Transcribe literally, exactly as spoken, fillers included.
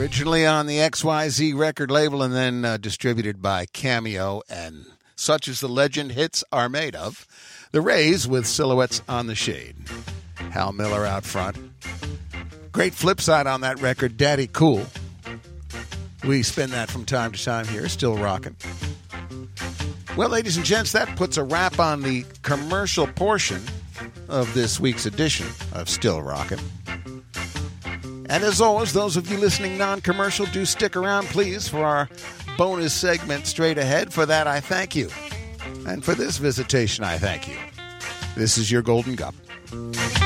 Originally on the X Y Z record label and then uh, distributed by Cameo, and such as the legend hits are made of. The Rays with Silhouettes on the Shade. Hal Miller out front. Great flip side on that record, Daddy Cool. We spin that from time to time here, still rocking. Well, ladies and gents, that puts a wrap on the commercial portion of this week's edition of Still Rockin'. And as always, those of you listening non-commercial, do stick around, please, for our bonus segment straight ahead. For that, I thank you. And for this visitation, I thank you. This is your Golden Gup.